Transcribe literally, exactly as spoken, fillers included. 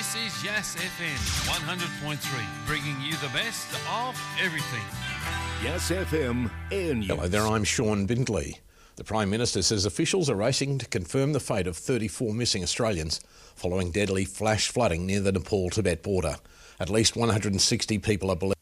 This is Yass F M one hundred point three, bringing you the best of everything. Yass F M Air News. Hello there, I'm Sean Bindley. The Prime Minister says officials are racing to confirm the fate of thirty-four missing Australians following deadly flash flooding near the Nepal-Tibet border. At least one hundred sixty people are believed